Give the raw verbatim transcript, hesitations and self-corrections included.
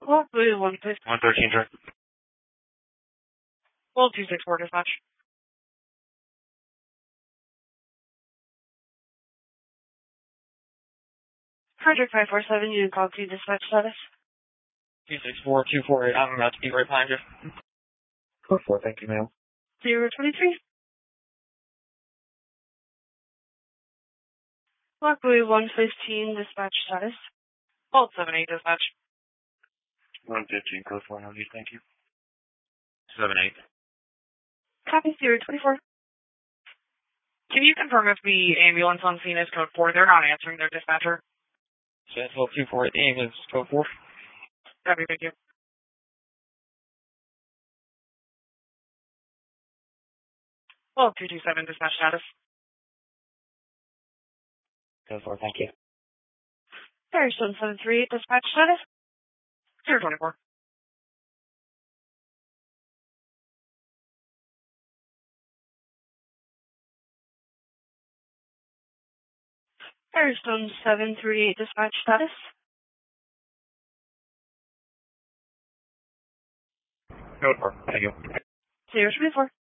Well, blue one, please. one thirteen, sir. Well, two six four dispatch. Frederick five four seven, unit call to dispatch status. two six four, two four eight, I'm about to be right behind you. four four, thank you, ma'am. zero twenty-three. Block blue one fifteen, dispatch status. Vault seven eight, dispatch. one fifteen, code four hundred, thank you. seven eight. Copy zero twenty-four. Can you confirm if the ambulance on scene is code four? They're not answering their dispatcher. Jacksonville two four eight, the aim is code four. Copy, thank you. Well, two two seven, dispatch status. Code four, thank you. Firestone seven three eight, dispatch status. zero twenty-four. Firestone seven three eight, dispatch status. Code four, thank you. zero twenty-four.